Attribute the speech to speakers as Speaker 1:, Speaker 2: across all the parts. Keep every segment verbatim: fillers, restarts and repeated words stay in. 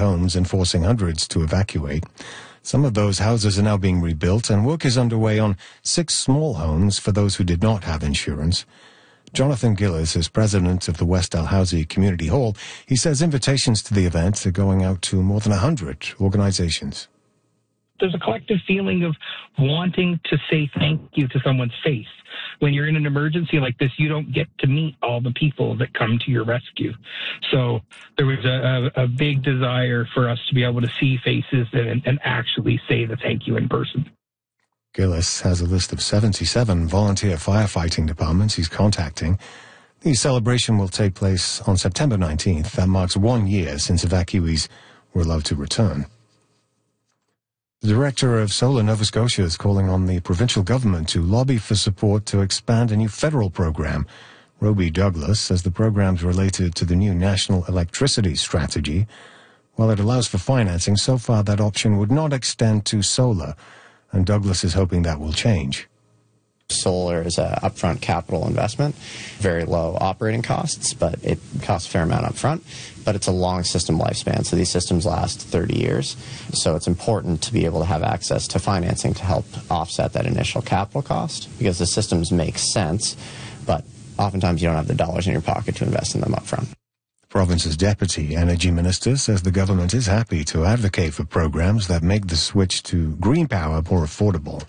Speaker 1: homes and forcing hundreds to evacuate. Some of those houses are now being rebuilt, and work is underway on six small homes for those who did not have insurance. Jonathan Gillis is president of the West Dalhousie Community Hall. He says invitations to the event are going out to more than one hundred organizations.
Speaker 2: There's a collective feeling of wanting to say thank you to someone's face. When you're in an emergency like this, you don't get to meet all the people that come to your rescue. So there was a, a, a big desire for us to be able to see faces and, and actually say the thank you in person.
Speaker 1: Gillis has a list of seventy-seven volunteer firefighting departments he's contacting. The celebration will take place on September nineteenth. That marks one year since evacuees were allowed to return. The director of Solar Nova Scotia is calling on the provincial government to lobby for support to expand a new federal program. Roby Douglas says the program is related to the new National Electricity Strategy. While it allows for financing, so far that option would not extend to solar, and Douglas is hoping that will change.
Speaker 3: Solar is an upfront capital investment, very low operating costs, but it costs a fair amount upfront. But it's a long system lifespan, so these systems last thirty years. So it's important to be able to have access to financing to help offset that initial capital cost, because the systems make sense, but oftentimes you don't have the dollars in your pocket to invest in them upfront.
Speaker 1: The province's deputy energy minister says the government is happy to advocate for programs that make the switch to green power more affordable.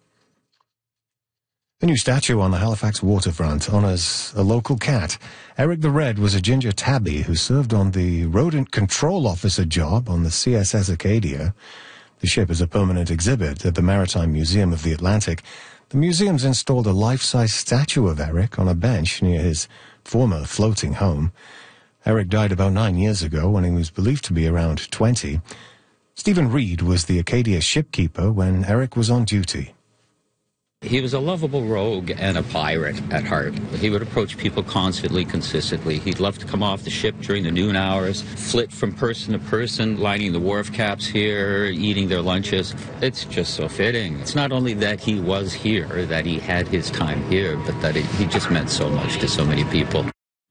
Speaker 1: A new statue on the Halifax waterfront honors a local cat. Eric the Red was a ginger tabby who served on the rodent control officer job on the C S S Acadia. The ship is a permanent exhibit at the Maritime Museum of the Atlantic. The museum's installed a life-size statue of Eric on a bench near his former floating home. Eric died about nine years ago when he was believed to be around twenty. Stephen Reed was the Acadia shipkeeper when Eric was on duty.
Speaker 4: He was a lovable rogue and a pirate at heart. He would approach people constantly, consistently. He'd love to come off the ship during the noon hours, flit from person to person, lining the wharf caps here, eating their lunches. It's just so fitting. It's not only that he was here, that he had his time here, but that it, he just meant so much to so many people.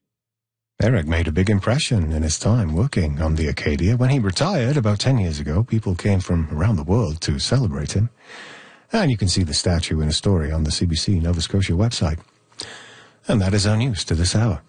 Speaker 1: Eric made a big impression in his time working on the Acadia. When he retired about ten years ago, people came from around the world to celebrate him. And you can see the statue in a story on the C B C Nova Scotia website. And that is our news to this hour.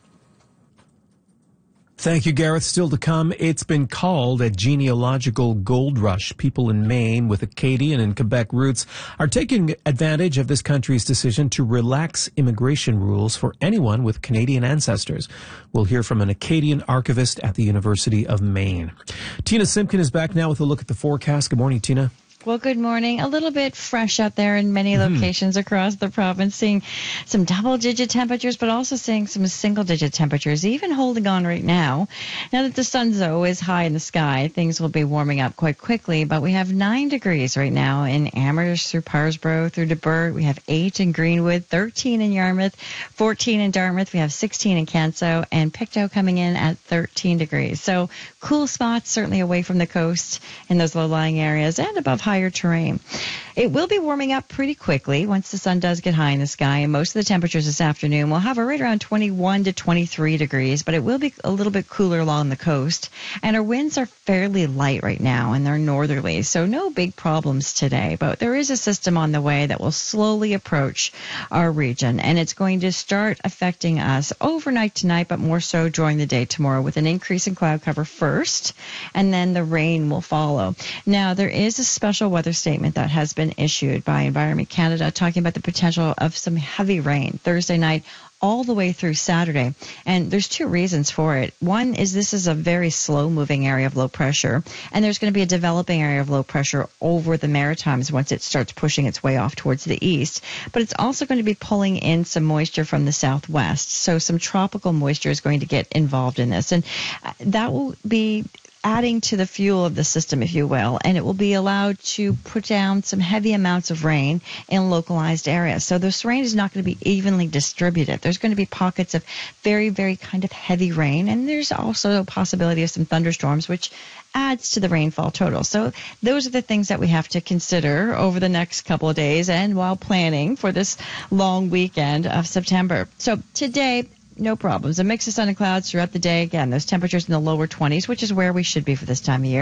Speaker 5: Thank you, Gareth. Still to come, it's been called a genealogical gold rush. People in Maine with Acadian and Quebec roots are taking advantage of this country's decision to relax immigration rules for anyone with Canadian ancestors. We'll hear from an Acadian archivist at the University of Maine. Tina Simpkin is back now with a look at the forecast. Good morning, Tina.
Speaker 6: Well, good morning. A little bit fresh out there in many
Speaker 5: Mm-hmm.
Speaker 6: locations across the province, seeing some double-digit temperatures, but also seeing some single-digit temperatures, even holding on right now. Now that the sun, though, is high in the sky, things will be warming up quite quickly, but we have nine degrees right now in Amherst through Parsboro through DeBert. We have eight in Greenwood, thirteen in Yarmouth, fourteen in Dartmouth. We have sixteen in Canso, and Pictou coming in at thirteen degrees. So cool spots, certainly away from the coast in those low-lying areas and above higher terrain. It will be warming up pretty quickly once the sun does get high in the sky, and most of the temperatures this afternoon will have a right around twenty-one to twenty-three degrees, but it will be a little bit cooler along the coast. And our winds are fairly light right now, and they're northerly, so no big problems today. But there is a system on the way that will slowly approach our region, and it's going to start affecting us overnight tonight, but more so during the day tomorrow, with an increase in cloud cover first, and then the rain will follow. Now, there is a special weather statement that has been issued by Environment Canada talking about the potential of some heavy rain Thursday night all the way through Saturday. And there's two reasons for it. One is this is a very slow-moving area of low pressure, and there's going to be a developing area of low pressure over the Maritimes once it starts pushing its way off towards the east. But it's also going to be pulling in some moisture from the southwest, so some tropical moisture is going to get involved in this. And that will be adding to the fuel of the system, if you will, and it will be allowed to put down some heavy amounts of rain in localized areas. So this rain is not going to be evenly distributed. There's going to be pockets of very, very kind of heavy rain, and there's also a possibility of some thunderstorms, which adds to the rainfall total. So those are the things that we have to consider over the next couple of days and while planning for this long weekend of September. So today, no problems. A mix of sun and clouds throughout the day. Again, those temperatures in the lower twenties, which is where we should be for this time of year.